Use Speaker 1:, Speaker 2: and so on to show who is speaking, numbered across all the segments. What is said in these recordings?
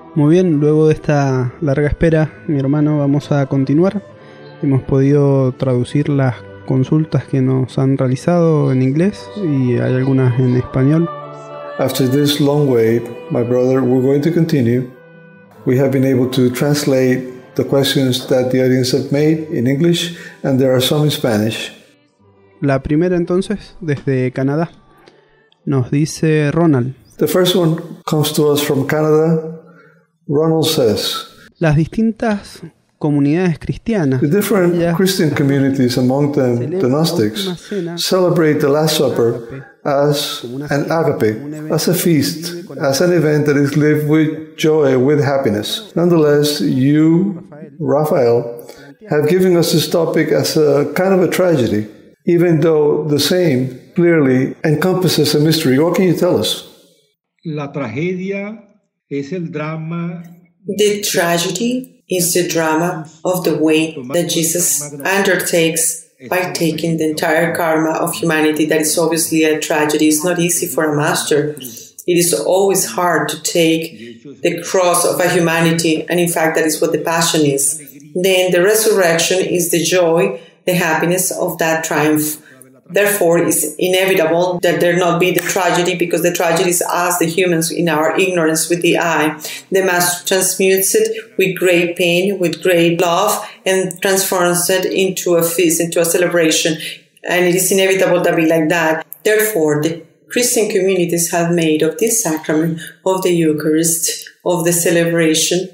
Speaker 1: Muy bien, luego de esta larga espera, mi hermano, vamos a continuar. Hemos podido traducir las consultas que nos han realizado en inglés y hay algunas en español.
Speaker 2: After this long wait, my brother, we're going to continue. We have been able to translate the questions that the audience have made in English, and there are some in Spanish.
Speaker 1: La primera entonces, desde Canadá, nos dice Ronald.
Speaker 2: The first one comes to us from Canada. Ronald says,
Speaker 1: las distintas comunidades cristianas,
Speaker 2: the different Christian communities, among them the Gnostics, celebrate the Last Supper as an agape, as a feast, as an event that is lived with joy, with happiness. Nonetheless, you, Raphael, have given us this topic as a kind of a tragedy, even though the same clearly encompasses a mystery. What can you tell us?
Speaker 3: La tragedia es el drama.
Speaker 4: The tragedy is the drama of the way that Jesus undertakes by taking the entire karma of humanity. That is obviously a tragedy. It's not easy for a master. It is always hard to take the cross of a humanity, and in fact that is what the passion is. Then the resurrection is the joy, the happiness of that triumph. Therefore, it's inevitable that there not be the tragedy, because the tragedy is us, the humans, in our ignorance with the eye. The Master transmutes it with great pain, with great love, and transforms it into a feast, into a celebration. And it is inevitable to be like that. Therefore, the Christian communities have made of this sacrament of the Eucharist, of the celebration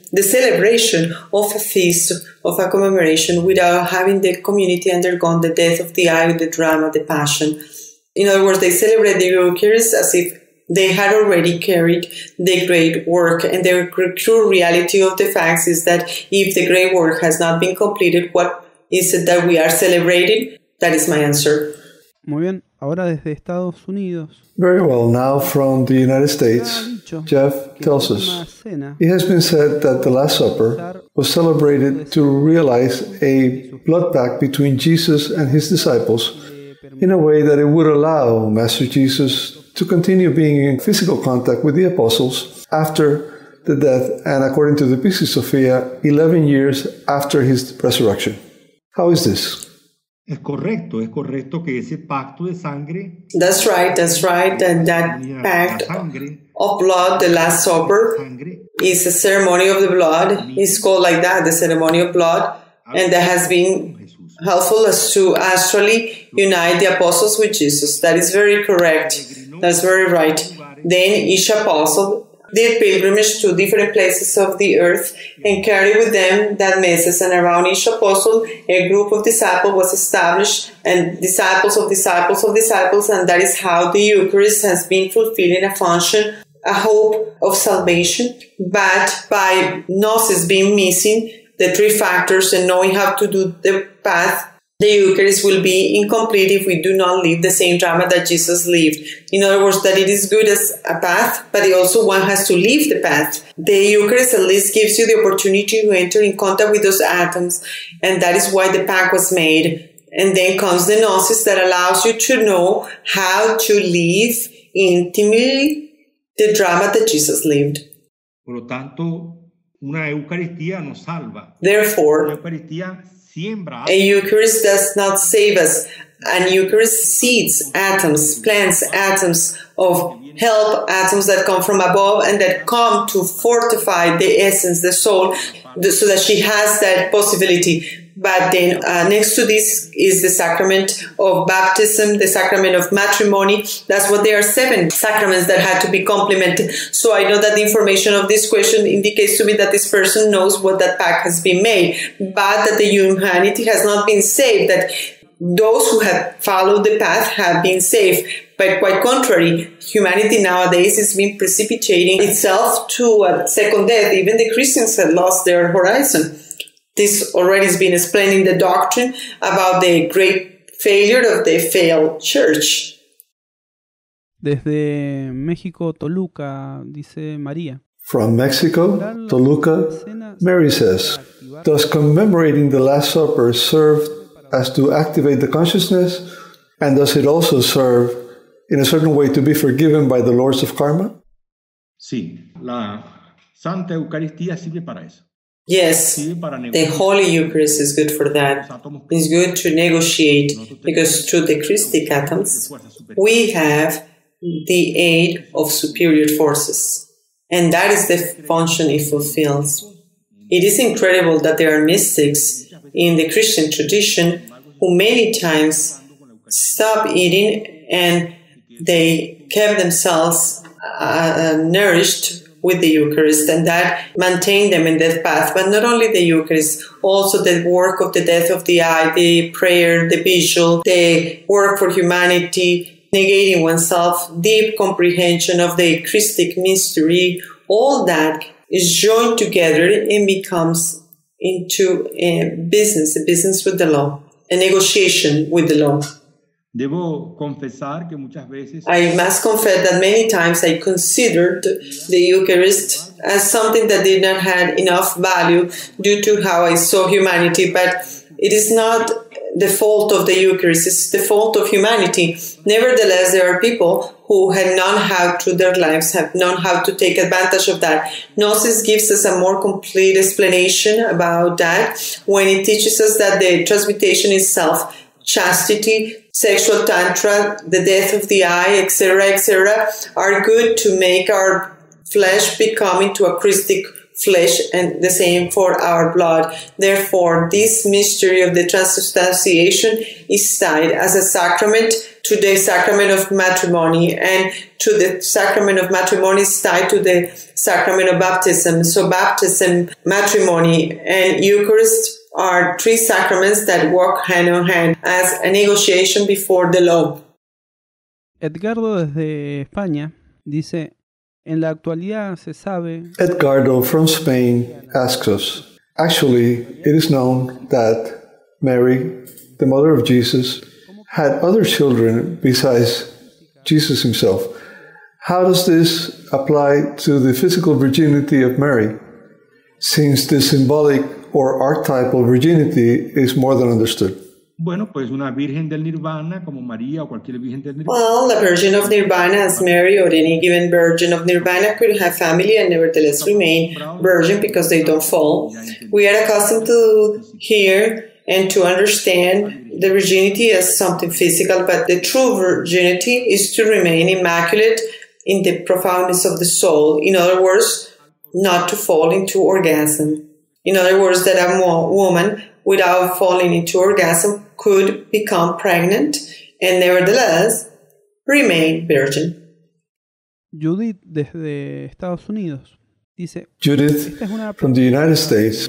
Speaker 4: of a feast, of a commemoration, without having the community undergone the death of the eye, the drama, the passion. In other words, they celebrate the Eucharist as if they had already carried the great work, and the true reality of the facts is that if the great work has not been completed, what is it that we are celebrating? That is my answer.
Speaker 1: Muy bien, ahora desde Estados Unidos.
Speaker 2: Very well, now from the United States, Jeff tells us, it has been said that the Last Supper was celebrated to realize a blood pact between Jesus and his disciples in a way that it would allow Master Jesus to continue being in physical contact with the apostles after the death and, according to the Piscis Sophia, 11 years after his resurrection. How is this?
Speaker 3: Es correcto que ese pacto de sangre.
Speaker 4: That's right. And that pact of blood, the Last Supper, is a ceremony of the blood. It's called like that, the ceremony of blood. And that has been helpful as to actually unite the apostles with Jesus. That is very correct. That's very right. Then each apostle did pilgrimage to different places of the earth and carried with them that message. And around each apostle, a group of disciples was established, and disciples of disciples of disciples, and that is how the Eucharist has been fulfilling a function, a hope of salvation. But by gnosis being missing, the three factors, and knowing how to do the path, the Eucharist will be incomplete if we do not live the same drama that Jesus lived. In other words, that it is good as a path, but also one has to live the path. The Eucharist at least gives you the opportunity to enter in contact with those atoms, and that is why the pact was made. And then comes the Gnosis that allows you to know how to live intimately the drama that Jesus lived.
Speaker 3: Por lo tanto, una Eucaristía nos salva.
Speaker 4: Therefore,
Speaker 3: la Eucaristía siembra.
Speaker 4: A Eucharist does not save us. An Eucharist seeds atoms, plants atoms of help, atoms that come from above and that come to fortify the essence, the soul, so that she has that possibility. But then next to this is the sacrament of baptism, the sacrament of matrimony. That's what there are 7 sacraments that had to be complemented. So I know that the information of this question indicates to me that this person knows what that pact has been made, but that the humanity has not been saved, that those who have followed the path have been saved. But quite contrary, humanity nowadays is being precipitating itself to a second death. Even the Christians have lost their horizon. This already has been explaining the doctrine about the great failure of the failed church.
Speaker 1: Desde México, Toluca, dice María.
Speaker 2: From Mexico, Toluca, Mary says, does commemorating the Last Supper serve as to activate the consciousness? And does it also serve in a certain way to be forgiven by the lords of karma?
Speaker 3: Sí, la Santa Eucaristía sirve para eso.
Speaker 4: Yes, the Holy Eucharist is good for that. It's good to negotiate because through the Christic atoms, we have the aid of superior forces. And that is the function it fulfills. It is incredible that there are mystics in the Christian tradition who many times stop eating and they kept themselves nourished with the Eucharist, and that maintained them in that path. But not only the Eucharist, also the work of the death of the eye, the prayer, the vigil, the work for humanity, negating oneself, deep comprehension of the Christic mystery, all that is joined together and becomes into a business with the law, a negotiation with the law.
Speaker 3: Debo confesar que muchas veces
Speaker 4: I must confess that many times I considered the Eucharist as something that did not have enough value due to how I saw humanity, but it is not the fault of the Eucharist, it's the fault of humanity. Nevertheless, there are people who have known how through their lives, have known how to take advantage of that. Gnosis gives us a more complete explanation about that when it teaches us that the transmutation itself, chastity, sexual tantra, the death of the eye, etc., are good to make our flesh become into a Christic flesh, and the same for our blood. Therefore, this mystery of the transubstantiation is tied as a sacrament to the sacrament of matrimony, and to the sacrament of matrimony is tied to the sacrament of baptism. So baptism, matrimony, and Eucharist are three sacraments that work hand in hand as a negotiation before the law.
Speaker 1: Edgardo desde España dice, en la actualidad se sabe...
Speaker 2: Edgardo from Spain asks us, actually, it is known that Mary, the mother of Jesus, had other children besides Jesus himself. How does this apply to the physical virginity of Mary, since the symbolic or archetypal virginity is more than understood?
Speaker 3: Bueno, pues una virgen del nirvana como María o cualquier virgen del nirvana.
Speaker 4: Well, the virgin of nirvana as Mary or any given virgin of nirvana could have family and nevertheless remain virgin because they don't fall. We are accustomed to hear and to understand the virginity as something physical, but the true virginity is to remain immaculate in the profoundness of the soul. In other words, not to fall into orgasm. In other words, that a woman without falling into orgasm could become pregnant and nevertheless remain virgin.
Speaker 1: Judith desde Estados Unidos dice,
Speaker 2: Judith from the United States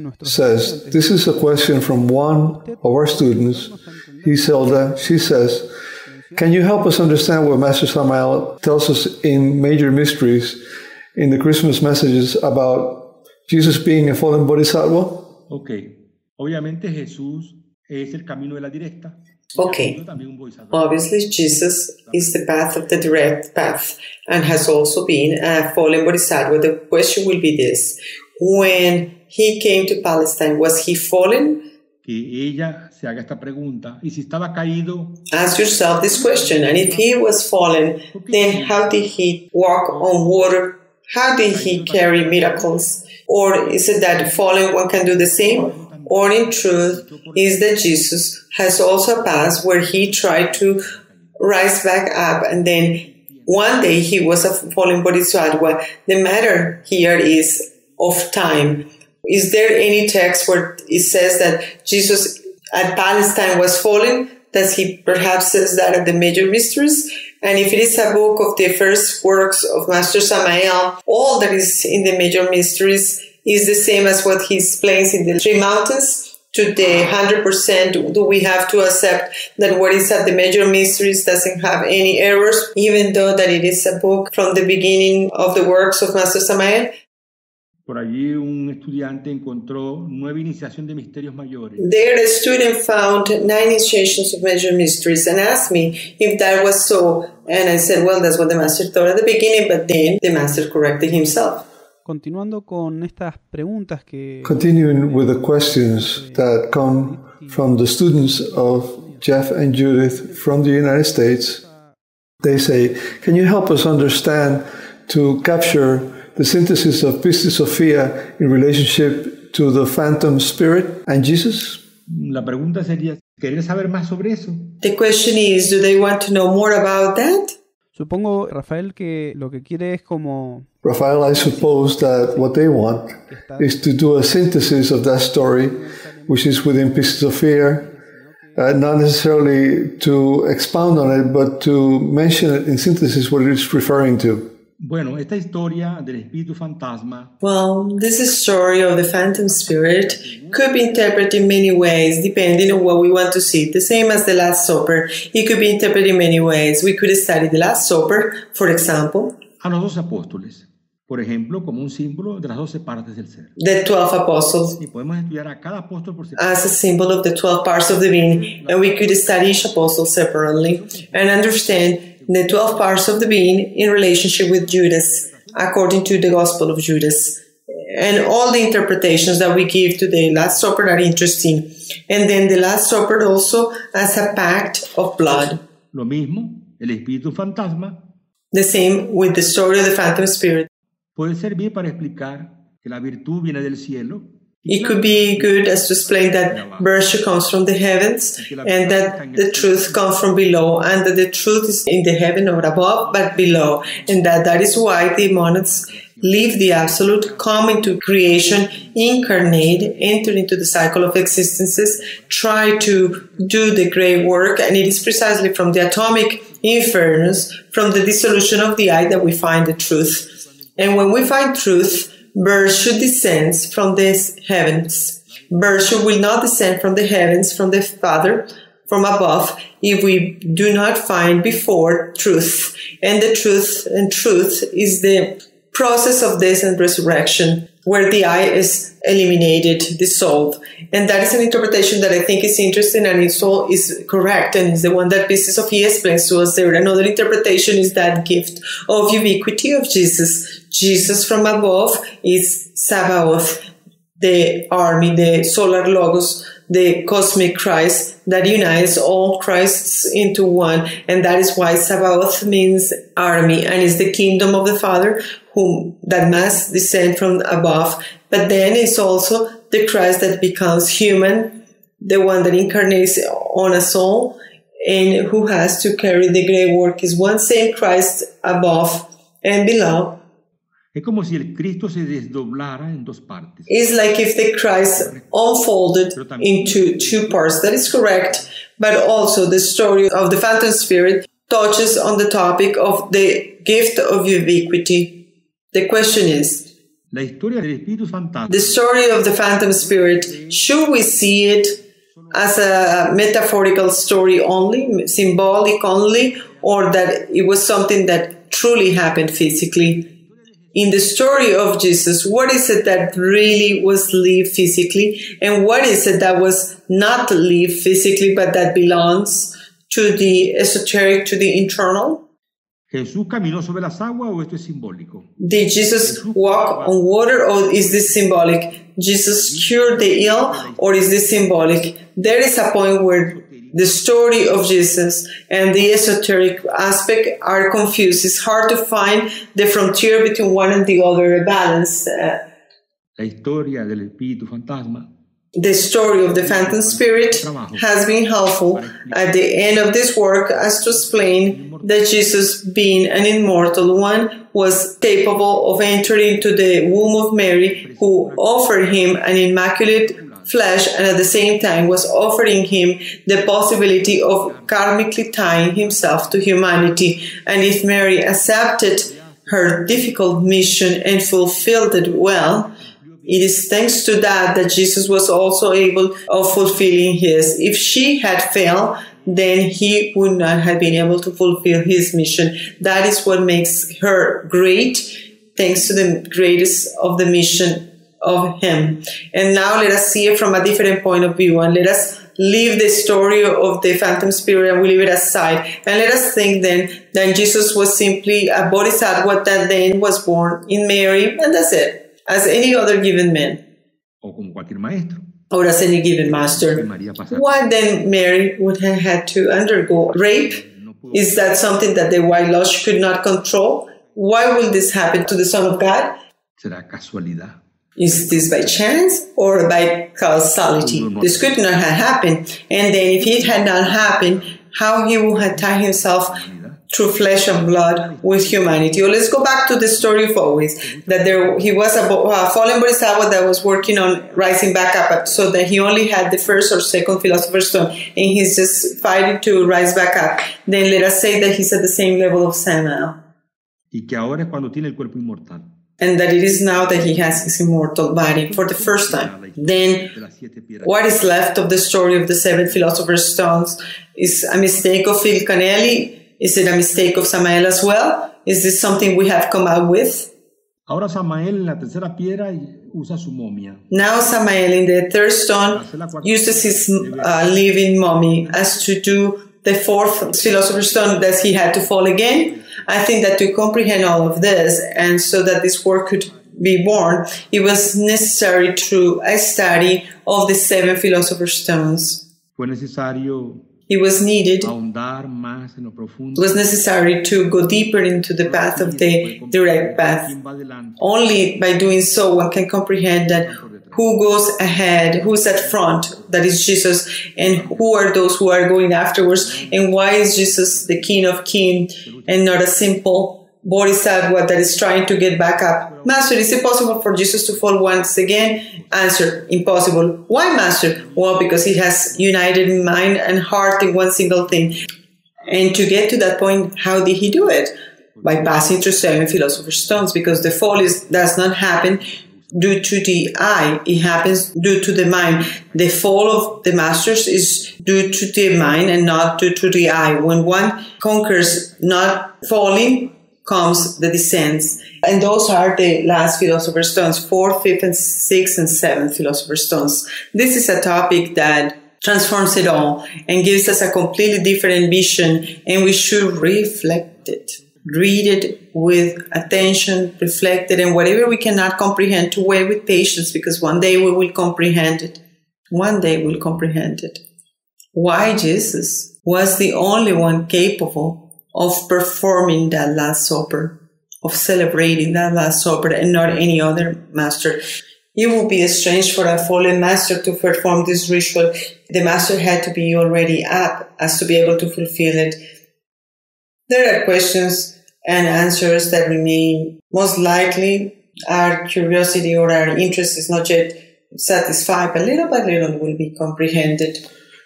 Speaker 2: says, this is a question from one of our students, Iselda. She says, can you help us understand what Master Samael tells us in Major Mysteries in the Christmas messages about Jesus being a fallen bodhisattva?
Speaker 3: Okay. Obviamente Jesús es el camino de la directa.
Speaker 4: Okay. Obviously, Jesus is the path of the direct path and has also been a fallen bodhisattva. The question will be this. When he came to Palestine, was he fallen?
Speaker 3: Que ella se haga esta pregunta. Y si estaba caído,
Speaker 4: ask yourself this question. And if he was fallen, then how did he walk on water? How did he carry miracles? Or is it that fallen one can do the same? Or in truth, is that Jesus has also a past where he tried to rise back up and then one day he was a fallen bodhisattva. The matter here is of time. Is there any text where it says that Jesus at Palestine was fallen? Does he perhaps says that at the Major Mysteries? And if it is a book of the first works of Master Samael, all that is in the Major Mysteries is the same as what he explains in the Three Mountains. To the 100%, do we have to accept that what is at the Major Mysteries doesn't have any errors, even though that it is a book from the beginning of the works of Master Samael?
Speaker 3: Por allí un estudiante encontró 9 iniciaciones de misterios mayores.
Speaker 4: There, a student found 9 initiations of Major Mysteries and asked me if that was so. And I said, well, that's what the Master thought at the beginning, but then the Master corrected himself.
Speaker 1: Continuando con estas preguntas que...
Speaker 2: Continuing with the questions that come from the students of Jeff and Judith from the United States, they say, can you help us understand to capture the synthesis of Pistis Sophia in relationship to the phantom spirit and Jesus?
Speaker 3: La pregunta sería, ¿querer saber más sobre eso?
Speaker 4: The question is, do they want to know more about that?
Speaker 1: Supongo, Rafael, que lo que quiere es como...
Speaker 2: Raphael, I suppose that what they want is to do a synthesis of that story, which is within Pistis Sophia, not necessarily to expound on it, but to mention it in synthesis what it is referring to.
Speaker 3: Bueno, esta historia del espíritu fantasma.
Speaker 4: Well, this story of the phantom spirit could be interpreted in many ways, depending on what we want to see. The same as the Last Supper, it could be interpreted in many ways. We could study the Last Supper, for example,
Speaker 3: A los 12 apóstoles, por ejemplo, como un símbolo de las 12 partes del ser.
Speaker 4: the 12 apostles,
Speaker 3: Y podemos estudiar a cada apóstol por separado.
Speaker 4: as a symbol of the 12 parts of the being, and we could study each apostle separately and understand the 12 parts of the being in relationship with Judas, according to the Gospel of Judas. And all the interpretations that we give to the Last Supper are interesting. And then the Last Supper also as a pact of blood.
Speaker 3: Lo mismo, el espíritu fantasma
Speaker 4: The same with the story of the phantom spirit.
Speaker 3: puede servir para explicar que la virtud viene del cielo.
Speaker 4: It could be good as to explain that virtue comes from the heavens and that the truth comes from below, and that the truth is in the heaven or above but below, and that is why the monads leave the absolute, come into creation, incarnate, enter into the cycle of existences, try to do the great work, and it is precisely from the atomic inference, from the dissolution of the I, that we find the truth. And when we find truth, virtue descends from the heavens. Virtue will not descend from the heavens, from the Father, from above, if we do not find before truth. And the truth is the process of death and resurrection, where the I is eliminated, dissolved. And that is an interpretation that I think is interesting, and is correct, and is the one that Pistis Sophia explains to us there. Another interpretation is that gift of ubiquity of Jesus. Jesus from above is Sabaoth, the army, the solar logos, the cosmic Christ that unites all Christs into one. And that is why Sabaoth means army, and is the kingdom of the Father, whom that must descend from above. But then it's also the Christ that becomes human, the one that incarnates on a soul, and who has to carry the great work, is one same Christ above and below.
Speaker 3: Es como si el Cristo se desdoblara en dos partes.
Speaker 4: It's like if the Christ unfolded into two parts. That is correct. But also the story of the phantom spirit touches on the topic of the gift of ubiquity. The question is,
Speaker 3: La historia del espíritu fantasma
Speaker 4: the story of the phantom spirit, should we see it as a metaphorical story only, symbolic only, or that it was something that truly happened physically? In the story of Jesus, what is it that really was lived physically, and what is it that was not lived physically but that belongs to the esoteric, to the internal?
Speaker 3: ¿Jesús caminó sobre las aguas o esto es simbólico?
Speaker 4: Did Jesus walk on water, or is this symbolic? Jesus cured the ill, or is this symbolic? There is a point where the story of Jesus and the esoteric aspect are confused. It's hard to find the frontier between one and the other, a balance.
Speaker 3: La historia del espíritu fantasma
Speaker 4: The story of the phantom spirit has been helpful at the end of this work as to explain that Jesus, being an immortal one, was capable of entering into the womb of Mary, who offered him an immaculate flesh, and at the same time was offering him the possibility of karmically tying himself to humanity. And if Mary accepted her difficult mission and fulfilled it well, it is thanks to that Jesus was also able of fulfilling his. If she had failed, then he would not have been able to fulfill his mission. That is what makes her great, thanks to the greatest of the mission of him. And now let us see it from a different point of view, and let us leave the story of the phantom spirit and we leave it aside, and let us think then that Jesus was simply a bodhisattva that then was born in Mary, and that's it, as any other given man,
Speaker 3: o como cualquier maestro.
Speaker 4: or as any given master. Why then Mary would have had to undergo rape? Is that something that the white lodge could not control? why will this happen to the Son of God?
Speaker 3: ¿Será casualidad?
Speaker 4: Is this by chance or by causality? This could not have happened. And then if it had not happened, how he would have tied himself through flesh and blood with humanity. Or let's go back to the story of always, that he was a fallen bodhisattva that was working on rising back up, so that he only had the first or second philosopher's stone, and he's just fighting to rise back up. Then let us say that he's at the same level of Samael.
Speaker 3: Y que ahora es cuando tiene el cuerpo inmortal.
Speaker 4: And that it is now that he has his immortal body for the first time. Then, what is left of the story of the 7 philosopher's stones is a mistake of Phil Canelli. Is it a mistake of Samael as well? Is this something we have come up with?
Speaker 3: Ahora Samael en la tercera piedra usa su momia.
Speaker 4: Now Samael in the third stone uses his living mummy as to do the 4th philosopher's stone that he had to fall again. I think that to comprehend all of this and so that this work could be born, it was necessary through a study of the 7 philosopher's stones.
Speaker 3: Fue necesario
Speaker 4: It was needed.
Speaker 3: ahondar más en lo profundo.
Speaker 4: It was necessary to go deeper into the path of the direct path. Only by doing so one can comprehend that who goes ahead, who's at front, that is Jesus, and who are those who are going afterwards, and why is Jesus the King of Kings and not a simple bodhisattva that is trying to get back up. Master, is it possible for Jesus to fall once again? Answer, impossible. Why, Master? Well, because he has united mind and heart in one single thing. And to get to that point, how did he do it? By passing through 7 philosopher's stones, because the fall does not happen due to the eye, it happens due to the mind. The fall of the masters is due to the mind and not due to the eye. When one conquers not falling, comes the descents. And those are the last philosopher's stones, 4th, 5th, and 6th, and 7th philosopher's stones. This is a topic that transforms it all and gives us a completely different vision, and we should reflect it. Read it with attention, reflect it, and whatever we cannot comprehend, to wait with patience, because one day we will comprehend it. One day we'll comprehend it. Why Jesus was the only one capable of performing that Last Supper, of celebrating that Last Supper, and not any other master. It would be strange for a fallen master to perform this ritual. The master had to be already up as to be able to fulfill it. There are questions and answers that remain. Most likely, our curiosity or our interest is not yet satisfied, but little by little will be comprehended.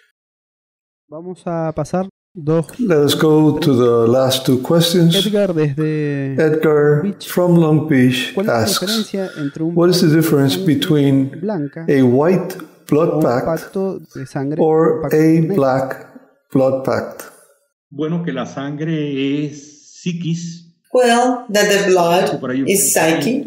Speaker 1: Vamos a pasar.
Speaker 2: Let us go to the last 2 questions. Edgar from Long Beach asks, what is the difference between a white blood pact or a black blood pact?
Speaker 3: Bueno, que la sangre es psiquis.
Speaker 4: Well, that the blood is psyche,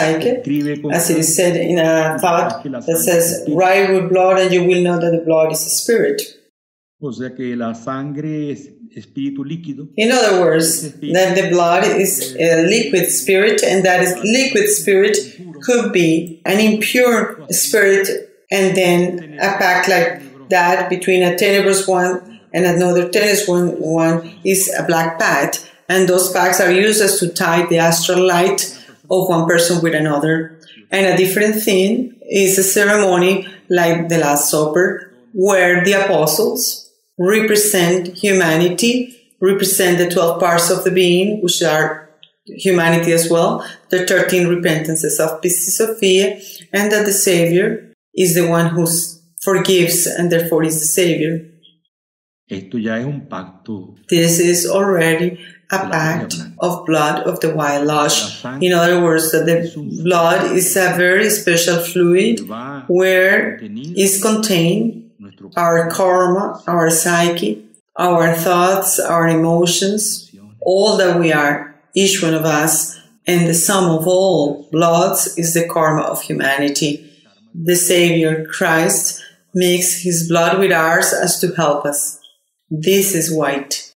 Speaker 4: as it is said in a thought that says, write with blood and you will know that the blood is a spirit.
Speaker 3: O sea que la sangre es espíritu líquido.
Speaker 4: In other words, that the blood is a liquid spirit, and that is liquid spirit could be an impure spirit, and then a pact like that between a tenebrous one and another tenebrous one is a black pact, and those pacts are used as to tie the astral light of one person with another. And a different thing is a ceremony like the Last Supper, where the apostles represent humanity, represent the 12 parts of the being, which are humanity as well, the 13 repentances of Piscis Sophia, and that the Savior is the one who forgives and therefore is the Savior.
Speaker 3: Esto ya es un pacto.
Speaker 4: This is already a pact of blood of the white lodge. In other words, that the blood is a very special fluid where is contained our karma, our psyche, our thoughts, our emotions, all that we are, each one of us, and the sum of all bloods is the karma of humanity. The Savior, Christ, mixed his blood with ours as to help us. This is white.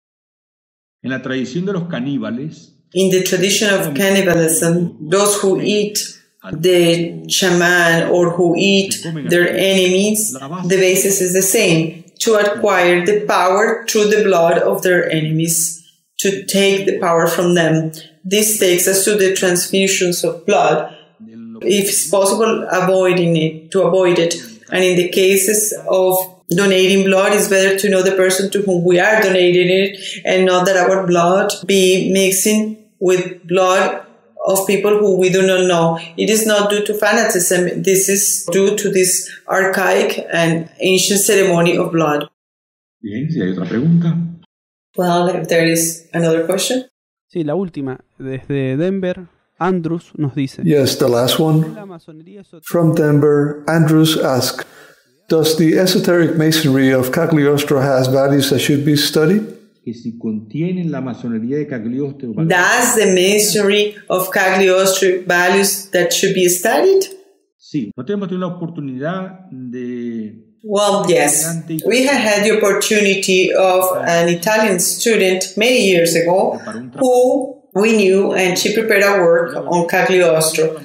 Speaker 3: En la tradición de los caníbales,
Speaker 4: in the tradition of cannibalism, those who eat the shaman or who eat their enemies, the basis is the same, to acquire the power through the blood of their enemies, to take the power from them. this takes us to the transfusions of blood. If it's possible, to avoid it. And in the cases of donating blood, it's better to know the person to whom we are donating it and not that our blood be mixing with blood of people who we do not know. It is not due to fanaticism. This is due to this archaic and ancient ceremony of blood.
Speaker 3: Bien, si hay otra pregunta.
Speaker 4: Well, if there is another question.
Speaker 1: Sí, la última. Desde Denver, Andrews nos dice.
Speaker 2: Yes, the last one. From Denver, Andrews asks, does the esoteric masonry of Cagliostro has values that should be studied?
Speaker 3: Que si contienen la masonería de Cagliostro.
Speaker 4: Does the masonry of Cagliostro values that should be studied?
Speaker 3: Sí, no tenemos tenido la oportunidad de.
Speaker 4: Well, yes. We had had the opportunity of an Italian student many years ago who we knew, and she prepared a work on Cagliostro.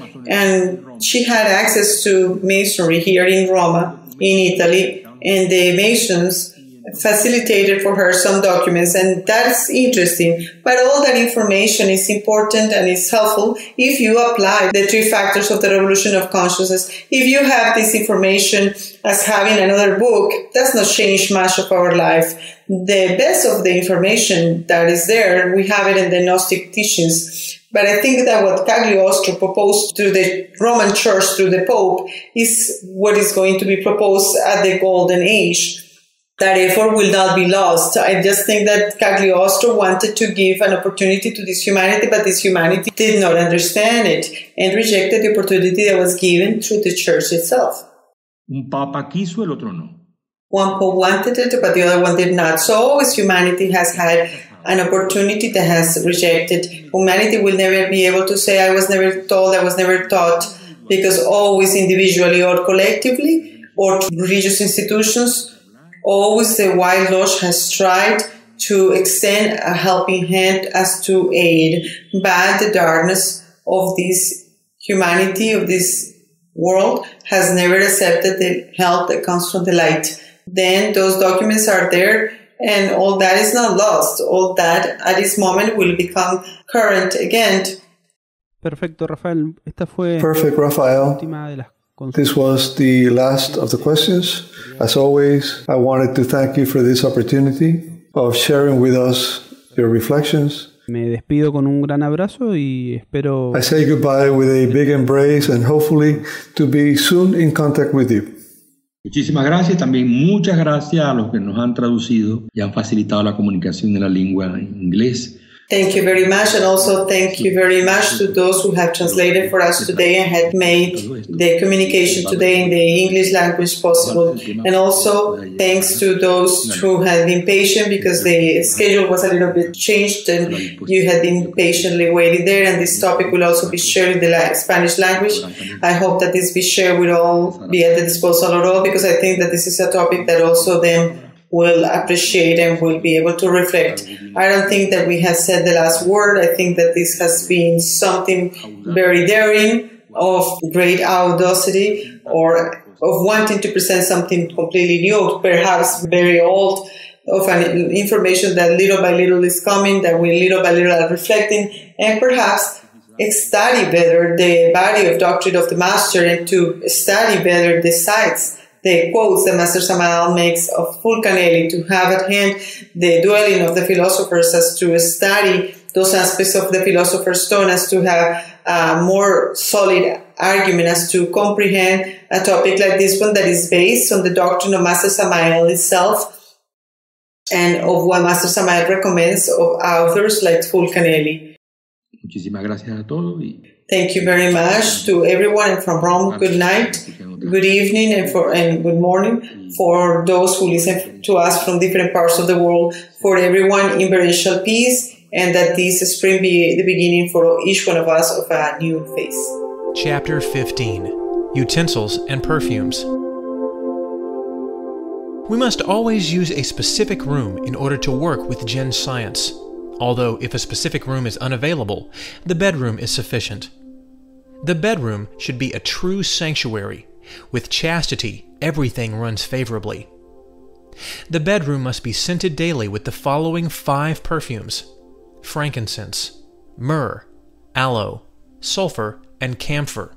Speaker 4: And she had access to masonry here in Roma, in Italy, and the Masons facilitated for her some documents, and that's interesting. But all that information is important and is helpful if you apply the 3 factors of the revolution of consciousness. If you have this information as having another book, does not change much of our life. The best of the information that is there, we have it in the Gnostic teachings. But I think that what Cagliostro proposed to the Roman Church through the Pope is what is going to be proposed at the Golden Age. That effort will not be lost. I just think that Cagliostro wanted to give an opportunity to this humanity, but this humanity did not understand it and rejected the opportunity that was given through the church itself.
Speaker 3: Un papa quiso, el otro no.
Speaker 4: One pope wanted it, but the other one did not. So always humanity has had an opportunity that has rejected. Humanity will never be able to say, I was never told, I was never taught, because always individually or collectively or religious institutions, always the White Lodge has tried to extend a helping hand as to aid, but the darkness of this humanity, of this world, has never accepted the help that comes from the light. Then those documents are there, and all that is not lost. All that at this moment will become current again.
Speaker 1: Perfecto, Rafael. Esta fue
Speaker 2: Perfect, Rafael. This was the last of the questions. As always, I wanted to thank you for this opportunity of sharing with us your reflections.
Speaker 1: Me despido con un gran abrazo y espero.
Speaker 2: I say goodbye with a big embrace and hopefully to be soon in contact with you.
Speaker 3: Muchísimas gracias. También muchas gracias a los que nos han traducido y han facilitado la comunicación de la lengua en inglés.
Speaker 4: Thank you very much, and also thank you very much to those who have translated for us today and had made the communication today in the English language possible. And also thanks to those who had been patient because the schedule was a little bit changed and you had been patiently waiting there, and this topic will also be shared in the Spanish language. I hope that this be shared with all, be at the disposal of all, because I think that this is a topic that also them will appreciate and will be able to reflect. I don't think that we have said the last word. I think that this has been something very daring, of great audacity, or of wanting to present something completely new, perhaps very old, of an information that little by little is coming, that we little by little are reflecting, and perhaps study better the body of doctrine of the Master and to study better the sites, the quotes that Master Samael makes of Fulcanelli, to have at hand the dwelling of the philosophers, as to study those aspects of the philosopher's stone, as to have a more solid argument, as to comprehend a topic like this one that is based on the doctrine of Master Samael itself and of what Master Samael recommends of authors like Fulcanelli.
Speaker 3: Muchísimas gracias a todos.
Speaker 4: Thank you very much to everyone, and from Rome, good night, good evening, and good morning for those who listen to us from different parts of the world. For everyone, inverential peace, and that this spring be the beginning for each one of us of a new phase.
Speaker 5: Chapter 15: Utensils and Perfumes. We must always use a specific room in order to work with Jinn science. Although if a specific room is unavailable, the bedroom is sufficient. The bedroom should be a true sanctuary. With chastity, everything runs favorably. The bedroom must be scented daily with the following 5 perfumes: frankincense, myrrh, aloe, sulfur, and camphor.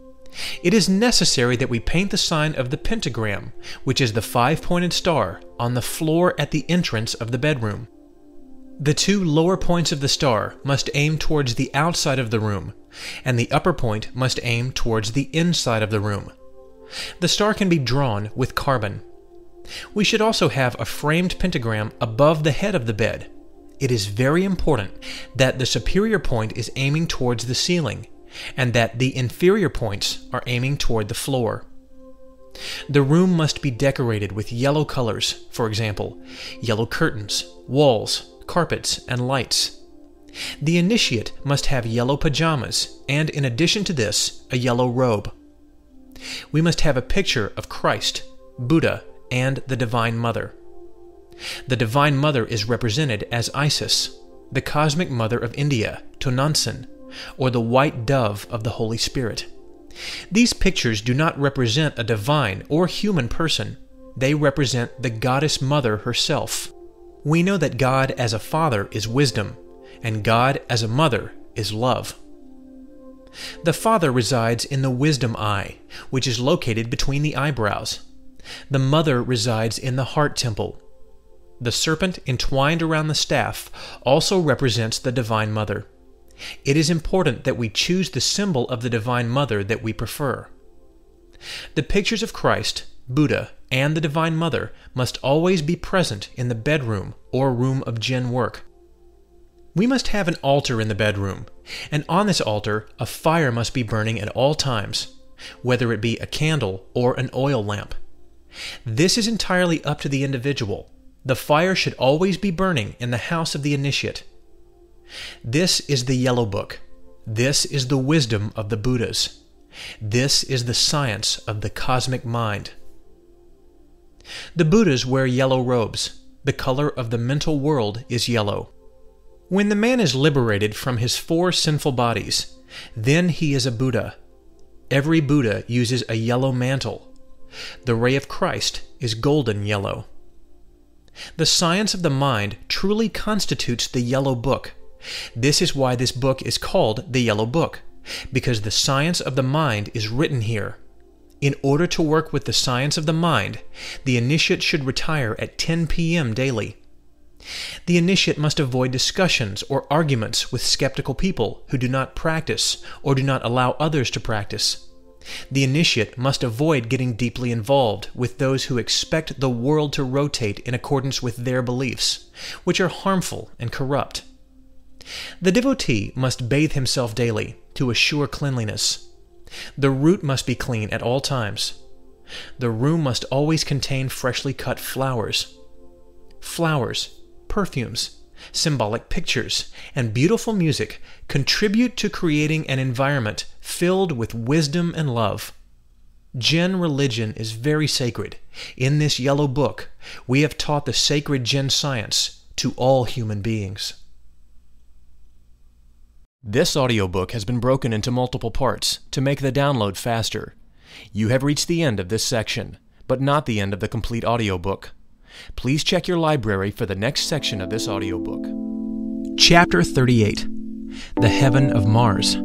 Speaker 5: It is necessary that we paint the sign of the pentagram, which is the 5-pointed star, on the floor at the entrance of the bedroom. The 2 lower points of the star must aim towards the outside of the room, and the upper point must aim towards the inside of the room. The star can be drawn with carbon. We should also have a framed pentagram above the head of the bed. It is very important that the superior point is aiming towards the ceiling, and that the inferior points are aiming toward the floor. The room must be decorated with yellow colors, for example, yellow curtains, walls, carpets, and lights. The initiate must have yellow pajamas, and in addition to this, a yellow robe. We must have a picture of Christ, Buddha, and the Divine Mother. The Divine Mother is represented as Isis, the Cosmic Mother of India, Tonantzin, or the white dove of the Holy Spirit. These pictures do not represent a divine or human person. They represent the Goddess Mother herself. We know that God as a father is wisdom, and God as a mother is love. The Father resides in the wisdom eye, which is located between the eyebrows. The Mother resides in the heart temple. The serpent entwined around the staff also represents the Divine Mother. It is important that we choose the symbol of the Divine Mother that we prefer. The pictures of Christ, Buddha, and the Divine Mother must always be present in the bedroom or room of Jinn work. We must have an altar in the bedroom, and on this altar a fire must be burning at all times, whether it be a candle or an oil lamp. This is entirely up to the individual. The fire should always be burning in the house of the initiate. This is the Yellow Book. This is the wisdom of the Buddhas. This is the science of the cosmic mind. The Buddhas wear yellow robes. The color of the mental world is yellow. When the man is liberated from his 4 sinful bodies, then he is a Buddha. Every Buddha uses a yellow mantle. The ray of Christ is golden yellow. The science of the mind truly constitutes the Yellow Book. This is why this book is called the Yellow Book, because the science of the mind is written here. In order to work with the science of the mind, the initiate should retire at 10 p.m. daily. The initiate must avoid discussions or arguments with skeptical people who do not practice or do not allow others to practice. The initiate must avoid getting deeply involved with those who expect the world to rotate in accordance with their beliefs, which are harmful and corrupt. The devotee must bathe himself daily to assure cleanliness. The root must be clean at all times. The room must always contain freshly cut flowers. Flowers, perfumes, symbolic pictures, and beautiful music contribute to creating an environment filled with wisdom and love. Jinn religion is very sacred. In this Yellow Book, we have taught the sacred Jinn science to all human beings. This audiobook has been broken into multiple parts to make the download faster. You have reached the end of this section, but not the end of the complete audiobook. Please check your library for the next section of this audiobook. Chapter 38. The Heaven of Mars.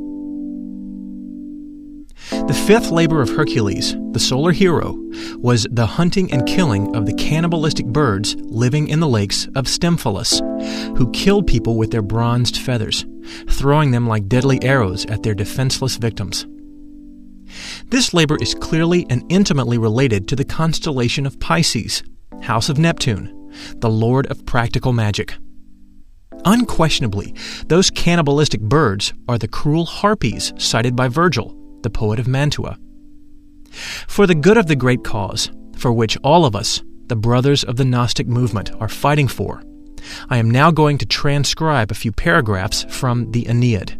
Speaker 5: The 5th labor of Hercules, the solar hero, was the hunting and killing of the cannibalistic birds living in the lakes of Stymphalus, who killed people with their bronzed feathers, throwing them like deadly arrows at their defenseless victims. This labor is clearly and intimately related to the constellation of Pisces, house of Neptune, the lord of practical magic. Unquestionably, those cannibalistic birds are the cruel harpies cited by Virgil, the poet of Mantua. For the good of the great cause, for which all of us, the brothers of the Gnostic movement, are fighting for, I am now going to transcribe a few paragraphs from the Aeneid.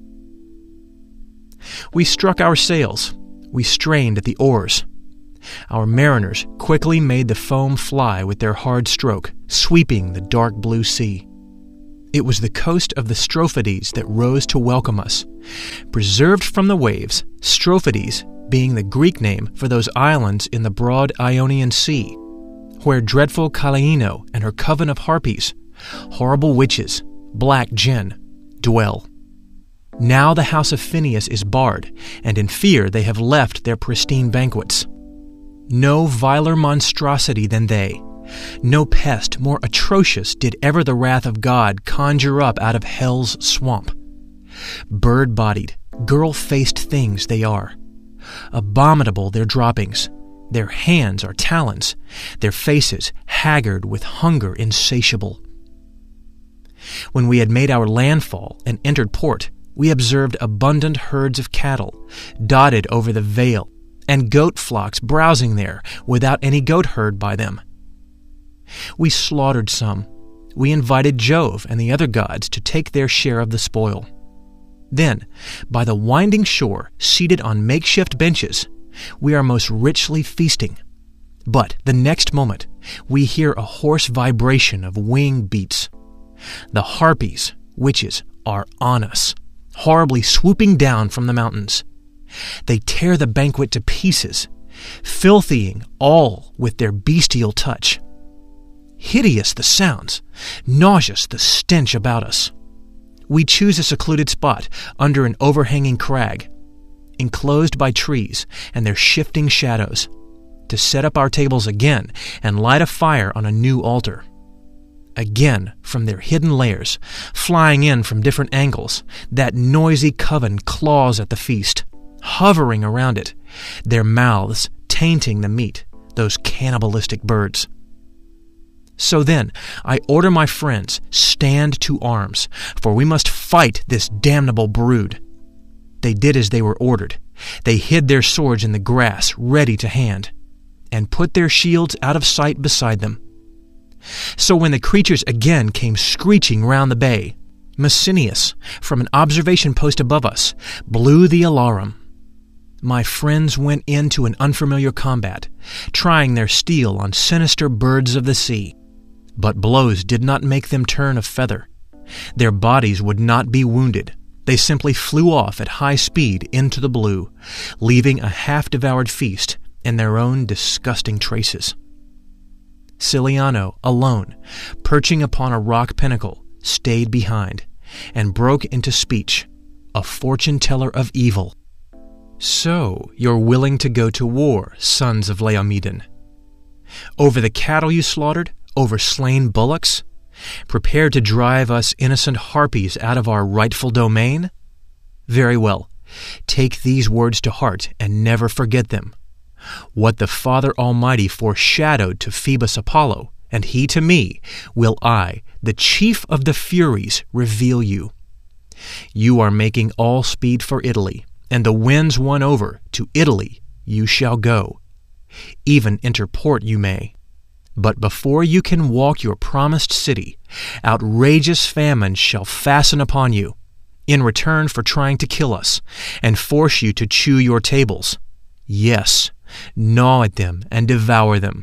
Speaker 5: We struck our sails, we strained at the oars. Our mariners quickly made the foam fly with their hard stroke, sweeping the dark blue sea. It was the coast of the Strophades that rose to welcome us, preserved from the waves, Strophades being the Greek name for those islands in the broad Ionian Sea, where dreadful Calaino and her coven of harpies, horrible witches, black Jinn, dwell. Now the house of Phinehas is barred, and in fear they have left their pristine banquets. No viler monstrosity than they, no pest more atrocious did ever the wrath of God conjure up out of hell's swamp. Bird-bodied, girl-faced things they are. Abominable their droppings. Their hands are talons, their faces haggard with hunger insatiable. When we had made our landfall and entered port, we observed abundant herds of cattle dotted over the vale, and goat flocks browsing there without any goat herd by them. We slaughtered some. We invited Jove and the other gods to take their share of the spoil. Then, by the winding shore, seated on makeshift benches, we are most richly feasting. But the next moment, we hear a hoarse vibration of wing beats. The harpies, witches, are on us, horribly swooping down from the mountains. They tear the banquet to pieces, filthying all with their bestial touch. Hideous the sounds, nauseous the stench about us. We choose a secluded spot under an overhanging crag, enclosed by trees and their shifting shadows, to set up our tables again and light a fire on a new altar. Again, from their hidden lairs, flying in from different angles, that noisy coven claws at the feast, hovering around it, their mouths tainting the meat, those cannibalistic birds. So then, I order my friends, stand to arms, for we must fight this damnable brood. They did as they were ordered. They hid their swords in the grass, ready to hand, and put their shields out of sight beside them. So when the creatures again came screeching round the bay, Messenius, from an observation post above us, blew the alarum. My friends went into an unfamiliar combat, trying their steel on sinister birds of the sea. But blows did not make them turn a feather. Their bodies would not be wounded. They simply flew off at high speed into the blue, leaving a half-devoured feast in their own disgusting traces. Ciliano, alone, perching upon a rock pinnacle, stayed behind, and broke into speech, a fortune-teller of evil. So you're willing to go to war, sons of Laomedon? Over the cattle you slaughtered? Over slain bullocks? Prepared to drive us innocent harpies out of our rightful domain? Very well. Take these words to heart and never forget them. What the Father Almighty foreshadowed to Phoebus Apollo, and he to me, will I, the chief of the Furies, reveal you. You are making all speed for Italy, and the winds won over, to Italy you shall go. Even enter port you may. But before you can walk your promised city, outrageous famine shall fasten upon you, in return for trying to kill us, and force you to chew your tables. Yes, gnaw at them and devour them.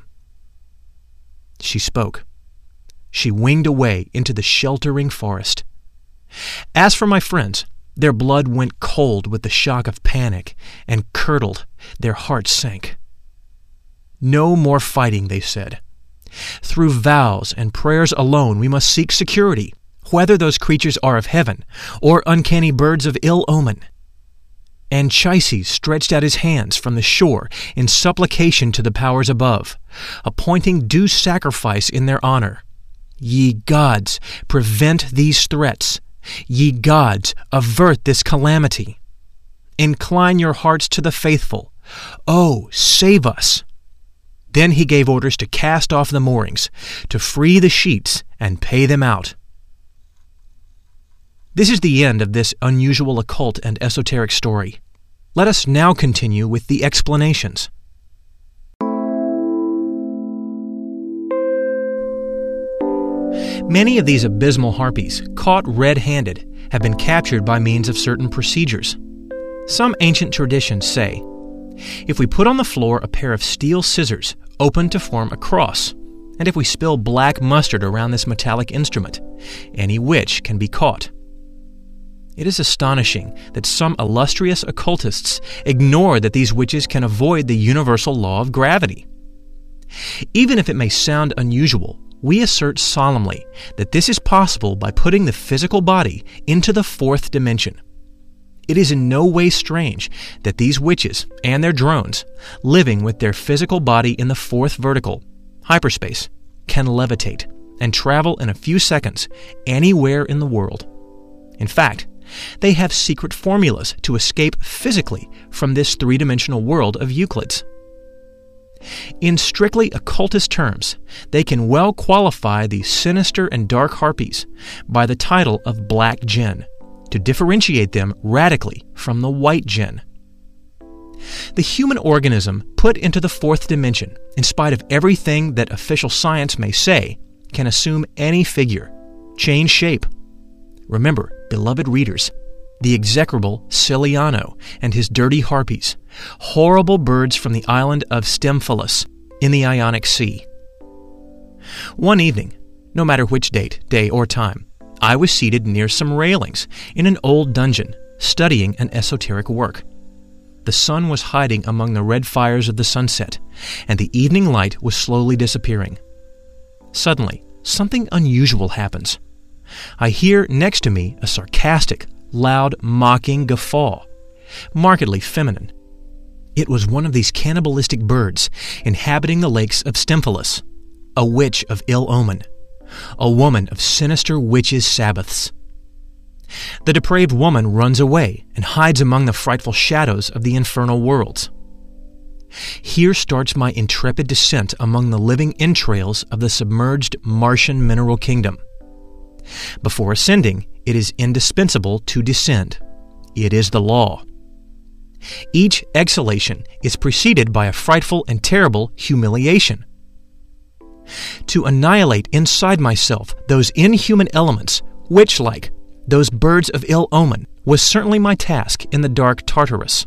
Speaker 5: She spoke. She winged away into the sheltering forest. As for my friends, their blood went cold with the shock of panic, and curdled, their hearts sank. No more fighting, they said. Through vows and prayers alone we must seek security, whether those creatures are of heaven or uncanny birds of ill omen. Anchises stretched out his hands from the shore in supplication to the powers above, appointing due sacrifice in their honor. Ye gods, prevent these threats. Ye gods, avert this calamity. Incline your hearts to the faithful. Oh, save us! Then he gave orders to cast off the moorings, to free the sheets and pay them out. This is the end of this unusual occult and esoteric story. Let us now continue with the explanations. Many of these abysmal harpies, caught red-handed, have been captured by means of certain procedures. Some ancient traditions say, if we put on the floor a pair of steel scissors open to form a cross, and if we spill black mustard around this metallic instrument, any witch can be caught. It is astonishing that some illustrious occultists ignore that these witches can avoid the universal law of gravity. Even if it may sound unusual, we assert solemnly that this is possible by putting the physical body into the fourth dimension. it is in no way strange that these witches and their drones, living with their physical body in the fourth vertical, hyperspace, can levitate and travel in a few seconds anywhere in the world. In fact, they have secret formulas to escape physically from this three-dimensional world of Euclid's. In strictly occultist terms, they can well qualify these sinister and dark harpies by the title of black jinn, to differentiate them radically from the white jinn. The human organism put into the fourth dimension, in spite of everything that official science may say, can assume any figure, change shape. Remember, beloved readers, the execrable Ciliano and his dirty harpies, horrible birds from the island of Stymphalus in the Ionic Sea. One evening, no matter which date, day, or time, I was seated near some railings in an old dungeon, studying an esoteric work. The sun was hiding among the red fires of the sunset, and the evening light was slowly disappearing. Suddenly, something unusual happens. I hear next to me a sarcastic, loud, mocking guffaw, markedly feminine. It was one of these cannibalistic birds inhabiting the lakes of Stymphalus, a witch of ill omen, a woman of sinister witches' Sabbaths. The depraved woman runs away and hides among the frightful shadows of the infernal worlds. Here starts my intrepid descent among the living entrails of the submerged Martian mineral kingdom. Before ascending, it is indispensable to descend. It is the law. Each exhalation is preceded by a frightful and terrible humiliation. To annihilate inside myself those inhuman elements, witch-like, those birds of ill omen, was certainly my task in the dark Tartarus.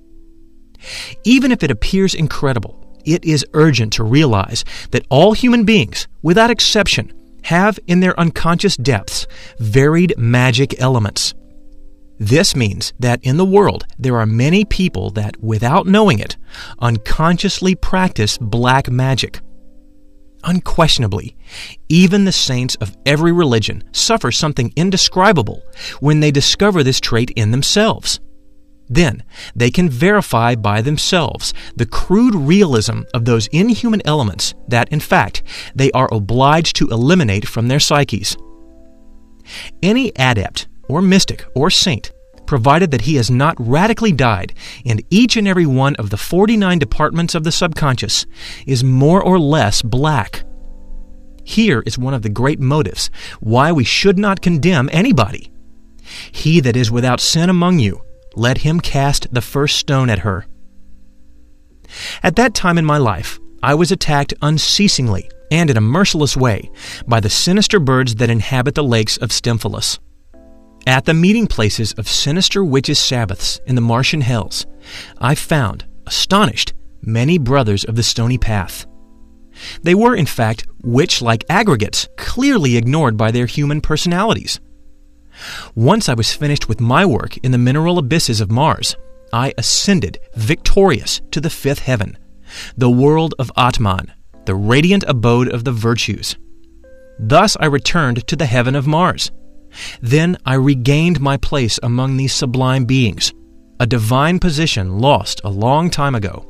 Speaker 5: Even if it appears incredible, it is urgent to realize that all human beings, without exception, have in their unconscious depths varied magic elements. This means that in the world there are many people that, without knowing it, unconsciously practice black magic. Unquestionably, even the saints of every religion suffer something indescribable when they discover this trait in themselves. Then they can verify by themselves the crude realism of those inhuman elements that, in fact, they are obliged to eliminate from their psyches. Any adept or mystic or saint, provided that he has not radically died in each and every one of the 49 departments of the subconscious, is more or less black. Here is one of the great motives why we should not condemn anybody. He that is without sin among you, let him cast the first stone at her. At that time in my life, I was attacked unceasingly and in a merciless way by the sinister birds that inhabit the lakes of Stymphalus. At the meeting places of sinister witches' Sabbaths in the Martian hells, I found, astonished, many brothers of the stony path. They were, in fact, witch-like aggregates, clearly ignored by their human personalities. Once I was finished with my work in the mineral abysses of Mars, I ascended victorious to the fifth heaven, the world of Atman, the radiant abode of the virtues. Thus I returned to the heaven of Mars. Then I regained my place among these sublime beings, a divine position lost a long time ago.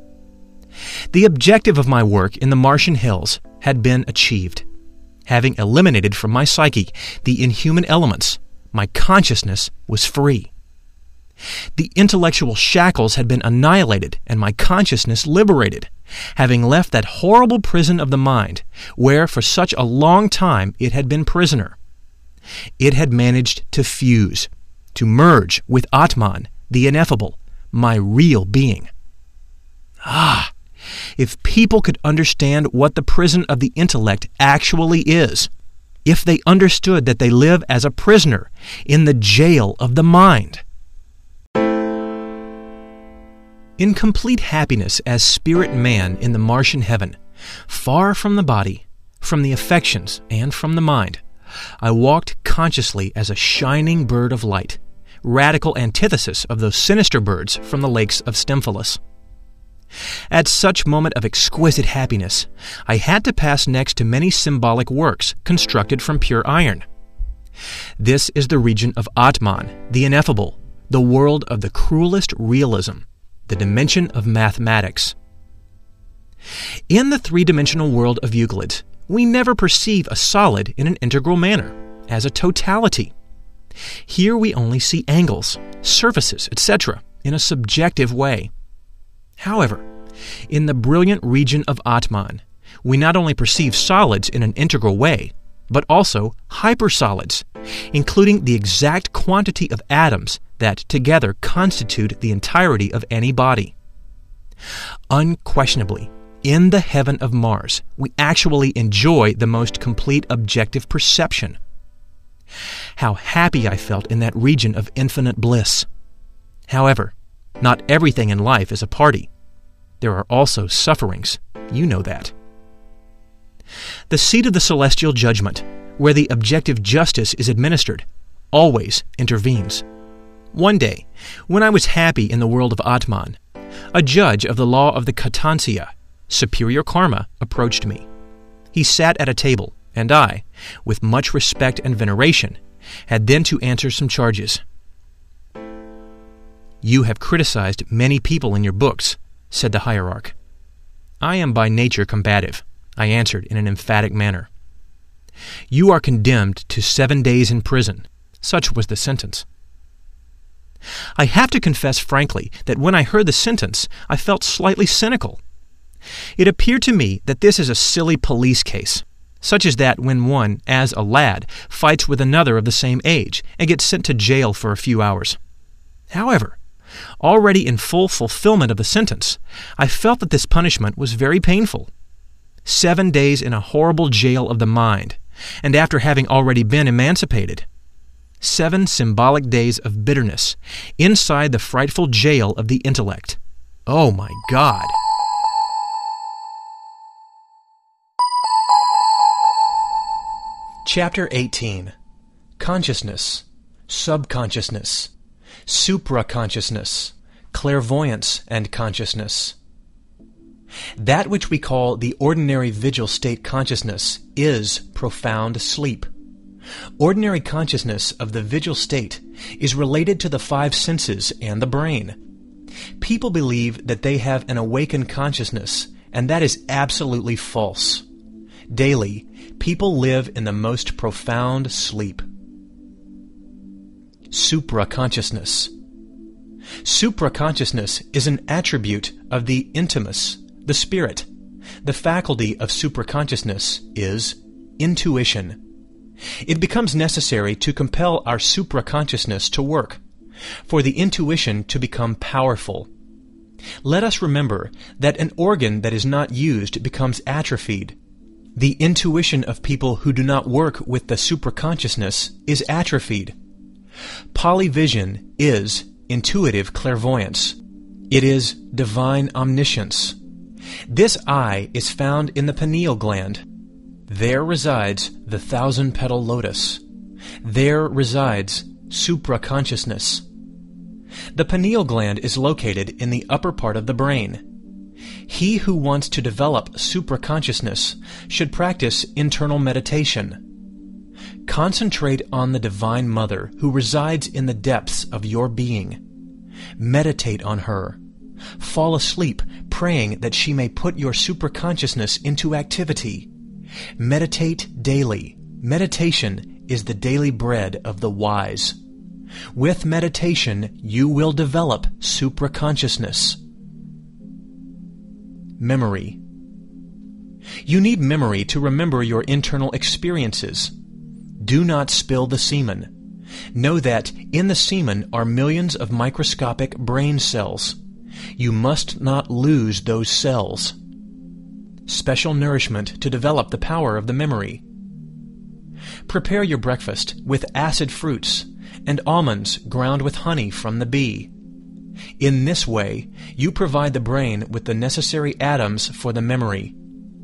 Speaker 5: The objective of my work in the Martian hills had been achieved. Having eliminated from my psyche the inhuman elements, my consciousness was free. The intellectual shackles had been annihilated and my consciousness liberated, having left that horrible prison of the mind, where for such a long time it had been prisoner. It had managed to fuse, to merge with Atman, the ineffable, my real being. Ah! If people could understand what the prison of the intellect actually is, if they understood that they live as a prisoner in the jail of the mind. In complete happiness as spirit man in the Martian heaven, far from the body, from the affections, and from the mind, I walked consciously as a shining bird of light, radical antithesis of those sinister birds from the lakes of Stymphalus. At such moment of exquisite happiness, I had to pass next to many symbolic works constructed from pure iron. This is the region of Atman, the ineffable, the world of the cruelest realism, the dimension of mathematics. In the three-dimensional world of Euclid, we never perceive a solid in an integral manner, as a totality. Here we only see angles, surfaces, etc., in a subjective way. However, in the brilliant region of Atman, we not only perceive solids in an integral way, but also hypersolids, including the exact quantity of atoms that together constitute the entirety of any body. Unquestionably, in the heaven of Mars, we actually enjoy the most complete objective perception. How happy I felt in that region of infinite bliss. However, not everything in life is a party. There are also sufferings. You know that. The seat of the celestial judgment, where the objective justice is administered, always intervenes. One day, when I was happy in the world of Atman, a judge of the law of the Katansya, superior karma, approached me. He sat at a table, and I, with much respect and veneration, had then to answer some charges. "You have criticized many people in your books," said the hierarch. "I am by nature combative," I answered in an emphatic manner. "You are condemned to 7 days in prison." Such was the sentence. I have to confess frankly that when I heard the sentence, I felt slightly cynical. It appeared to me that this is a silly police case, such as that when one, as a lad, fights with another of the same age and gets sent to jail for a few hours. However, already in full fulfillment of the sentence, I felt that this punishment was very painful. 7 days in a horrible jail of the mind, and after having already been emancipated. 7 symbolic days of bitterness inside the frightful jail of the intellect. Oh my God! Chapter 18. Consciousness, Subconsciousness, Supraconsciousness, Clairvoyance and Consciousness. That which we call the ordinary vigil state consciousness is profound sleep. Ordinary consciousness of the vigil state is related to the 5 senses and the brain. People believe that they have an awakened consciousness, and that is absolutely false. Daily, people live in the most profound sleep. Supraconsciousness. Supraconsciousness is an attribute of the intimus, the spirit. The faculty of supraconsciousness is intuition. It becomes necessary to compel our supraconsciousness to work, for the intuition to become powerful. Let us remember that an organ that is not used becomes atrophied. The intuition of people who do not work with the supraconsciousness is atrophied. Polyvision is intuitive clairvoyance. It is divine omniscience. This eye is found in the pineal gland. There resides the 1,000-petal lotus. There resides supraconsciousness. The pineal gland is located in the upper part of the brain. He who wants to develop supraconsciousness should practice internal meditation. Concentrate on the Divine Mother who resides in the depths of your being. Meditate on her. Fall asleep praying that she may put your supraconsciousness into activity. Meditate daily. Meditation is the daily bread of the wise. With meditation, you will develop supraconsciousness. Memory. You need memory to remember your internal experiences. Do not spill the semen. Know that in the semen are millions of microscopic brain cells. You must not lose those cells. Special nourishment to develop the power of the memory. Prepare your breakfast with acid fruits and almonds ground with honey from the bee. In this way, you provide the brain with the necessary atoms for the memory.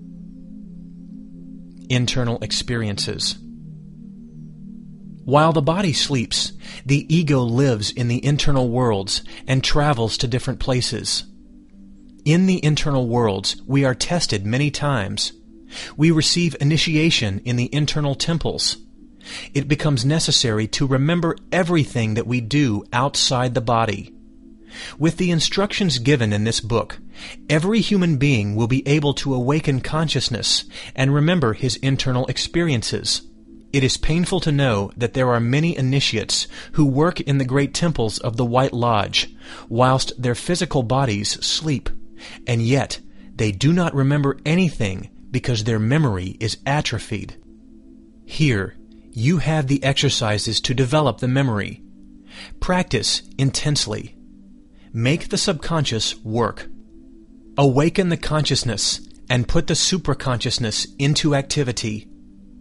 Speaker 5: Internal experiences. While the body sleeps, the ego lives in the internal worlds and travels to different places. In the internal worlds, we are tested many times. We receive initiation in the internal temples. it becomes necessary to remember everything that we do outside the body. With the instructions given in this book, every human being will be able to awaken consciousness and remember his internal experiences. It is painful to know that there are many initiates who work in the great temples of the White Lodge, whilst their physical bodies sleep, and yet they do not remember anything because their memory is atrophied. Here, you have the exercises to develop the memory. Practice intensely. Make the subconscious work. Awaken the consciousness and put the supraconsciousness into activity.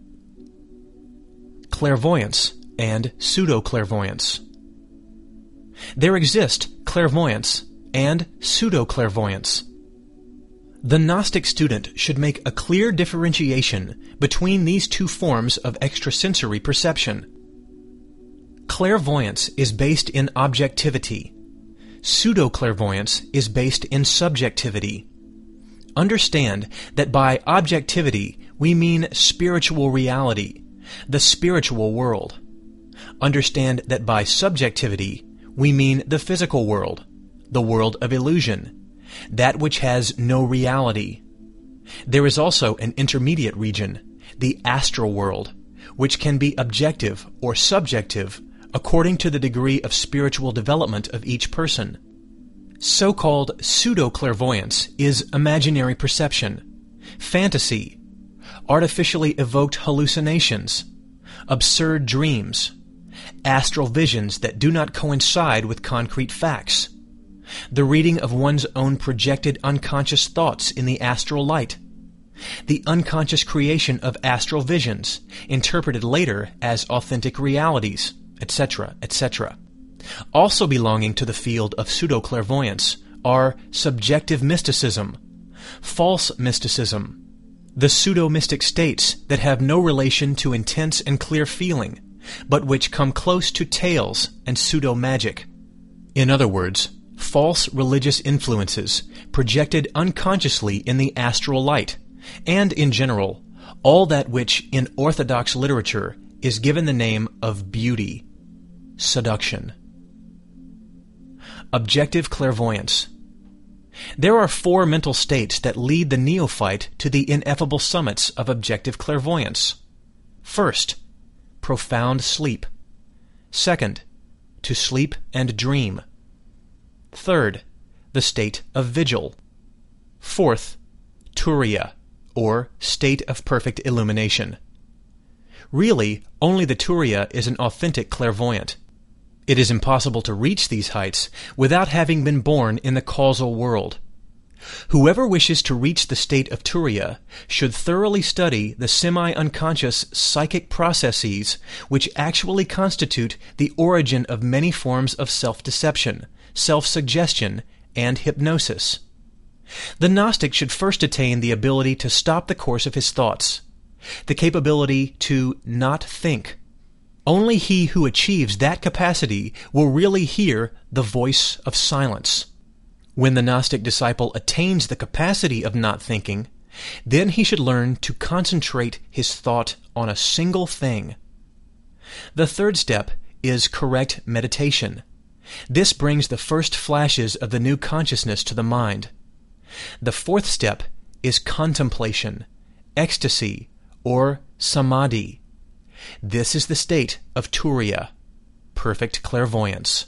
Speaker 5: Clairvoyance and pseudo-clairvoyance. There exist clairvoyance and pseudo-clairvoyance. The Gnostic student should make a clear differentiation between these two forms of extrasensory perception. Clairvoyance is based in objectivity. Pseudo-clairvoyance is based in subjectivity. Understand that by objectivity we mean spiritual reality, the spiritual world. Understand that by subjectivity we mean the physical world, the world of illusion, that which has no reality. There is also an intermediate region, the astral world, which can be objective or subjective according to the degree of spiritual development of each person. So-called pseudo-clairvoyance is imaginary perception, fantasy, artificially evoked hallucinations, absurd dreams, astral visions that do not coincide with concrete facts, the reading of one's own projected unconscious thoughts in the astral light, the unconscious creation of astral visions, interpreted later as authentic realities, etc., etc. Also belonging to the field of pseudo-clairvoyance are subjective mysticism, false mysticism, the pseudo-mystic states that have no relation to intense and clear feeling, but which come close to tales and pseudo-magic. In other words, false religious influences projected unconsciously in the astral light, and in general, all that which in orthodox literature is given the name of beauty, seduction. Objective clairvoyance. There are 4 mental states that lead the neophyte to the ineffable summits of objective clairvoyance. First, profound sleep. Second, to sleep and dream. Third, the state of vigil. Fourth, turiya, or state of perfect illumination. Really, only the turiya is an authentic clairvoyant. It is impossible to reach these heights without having been born in the causal world. Whoever wishes to reach the state of turiya should thoroughly study the semi-unconscious psychic processes which actually constitute the origin of many forms of self-deception, self-suggestion, and hypnosis. The Gnostic should first attain the ability to stop the course of his thoughts, the capability to not think. Only he who achieves that capacity will really hear the voice of silence. When the Gnostic disciple attains the capacity of not thinking, then he should learn to concentrate his thought on a single thing. The third step is correct meditation. This brings the first flashes of the new consciousness to the mind. The fourth step is contemplation, ecstasy, or samadhi. This is the state of turiya, perfect clairvoyance.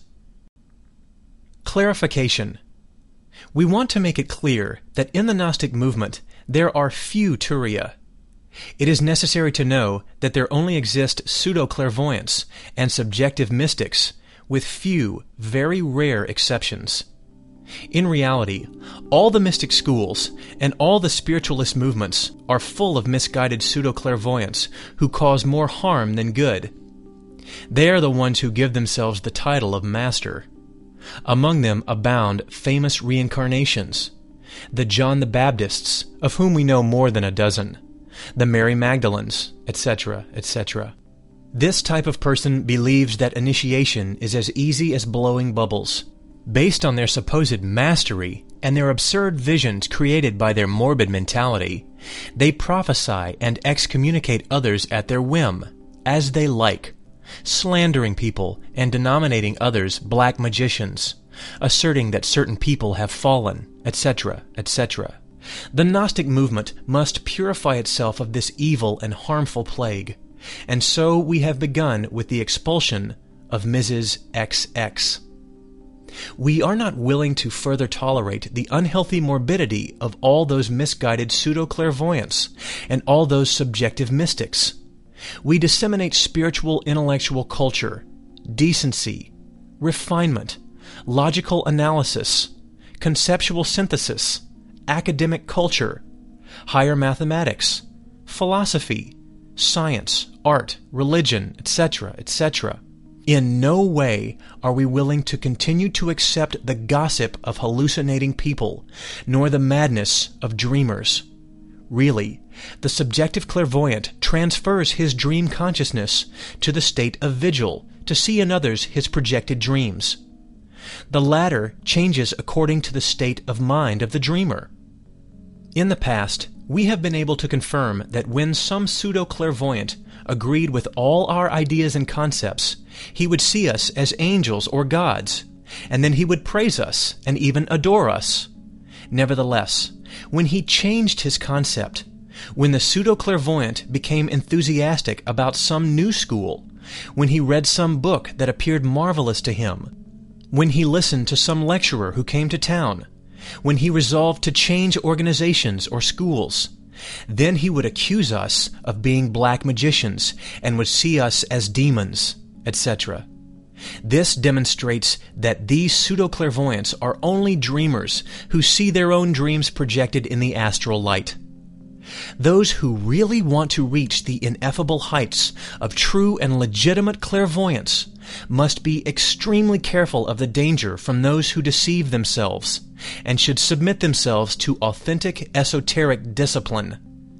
Speaker 5: Clarification. We want to make it clear that in the Gnostic movement there are few turiya. It is necessary to know that there only exist pseudo-clairvoyants and subjective mystics, with few, very rare exceptions. In reality, all the mystic schools and all the spiritualist movements are full of misguided pseudo-clairvoyants who cause more harm than good. They are the ones who give themselves the title of master. Among them abound famous reincarnations, the John the Baptists, of whom we know more than a dozen, the Mary Magdalens, etc., etc. This type of person believes that initiation is as easy as blowing bubbles. Based on their supposed mastery and their absurd visions created by their morbid mentality, they prophesy and excommunicate others at their whim, as they like, slandering people and denominating others black magicians, asserting that certain people have fallen, etc., etc. The Gnostic movement must purify itself of this evil and harmful plague, and so we have begun with the expulsion of Mrs. XX. We are not willing to further tolerate the unhealthy morbidity of all those misguided pseudo-clairvoyants and all those subjective mystics. We disseminate spiritual intellectual culture, decency, refinement, logical analysis, conceptual synthesis, academic culture, higher mathematics, philosophy, science, art, religion, etc., etc. In no way are we willing to continue to accept the gossip of hallucinating people, nor the madness of dreamers. Really, the subjective clairvoyant transfers his dream consciousness to the state of vigil to see in others his projected dreams. The latter changes according to the state of mind of the dreamer. In the past, we have been able to confirm that when some pseudo-clairvoyant agreed with all our ideas and concepts, he would see us as angels or gods, and then he would praise us and even adore us. Nevertheless, when he changed his concept, when the pseudo-clairvoyant became enthusiastic about some new school, when he read some book that appeared marvelous to him, when he listened to some lecturer who came to town, when he resolved to change organizations or schools, then he would accuse us of being black magicians and would see us as demons, etc. This demonstrates that these pseudo-clairvoyants are only dreamers who see their own dreams projected in the astral light. Those who really want to reach the ineffable heights of true and legitimate clairvoyance must be extremely careful of the danger from those who deceive themselves, and should submit themselves to authentic esoteric discipline.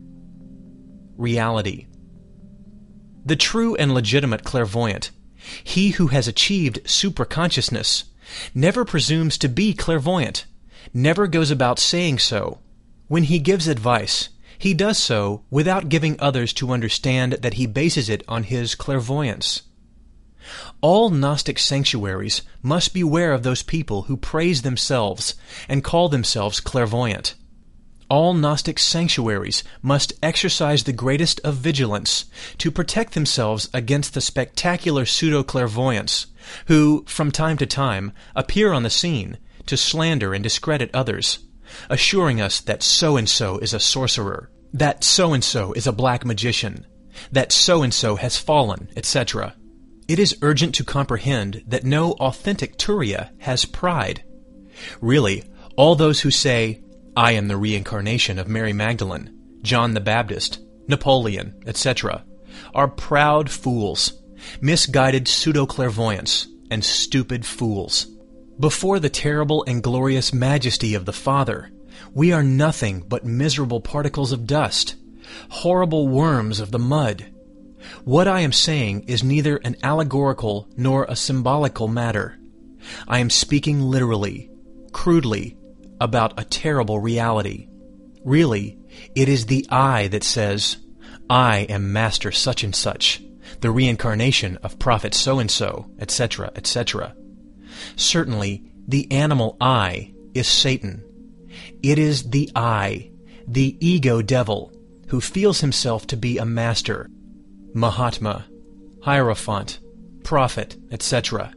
Speaker 5: Reality. The true and legitimate clairvoyant, he who has achieved supraconsciousness, never presumes to be clairvoyant, never goes about saying so. When he gives advice, he does so without giving others to understand that he bases it on his clairvoyance. All Gnostic sanctuaries must beware of those people who praise themselves and call themselves clairvoyant. All Gnostic sanctuaries must exercise the greatest of vigilance to protect themselves against the spectacular pseudo-clairvoyants who, from time to time, appear on the scene to slander and discredit others, assuring us that so-and-so is a sorcerer, that so-and-so is a black magician, that so-and-so has fallen, etc. It is urgent to comprehend that no authentic Turiya has pride. Really, all those who say, "I am the reincarnation of Mary Magdalene, John the Baptist, Napoleon, etc., are proud fools, misguided pseudo-clairvoyants, and stupid fools. Before the terrible and glorious majesty of the Father, we are nothing but miserable particles of dust, horrible worms of the mud. What I am saying is neither an allegorical nor a symbolical matter. I am speaking literally, crudely, about a terrible reality. Really, it is the I that says, "I am Master such and such, the reincarnation of Prophet so-and-so, etc., etc." Certainly, the animal I is Satan. It is the I, the ego devil, who feels himself to be a master, Mahatma, Hierophant, Prophet, etc.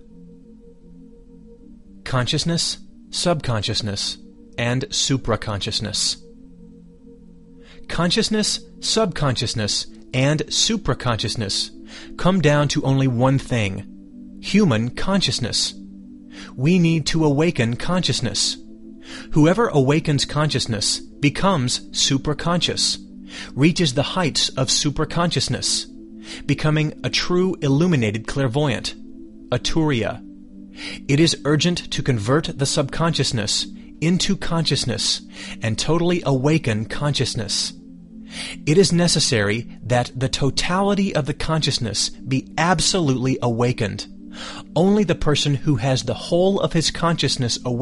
Speaker 5: Consciousness, subconsciousness, and supraconsciousness. Consciousness, subconsciousness, and supraconsciousness come down to only one thing: human consciousness. We need to awaken consciousness. Whoever awakens consciousness becomes supraconscious, reaches the heights of supraconsciousness, becoming a true illuminated clairvoyant, a Turiya. It is urgent to convert the subconsciousness into consciousness and totally awaken consciousness. It is necessary that the totality of the consciousness be absolutely awakened. Only the person who has the whole of his consciousness awakened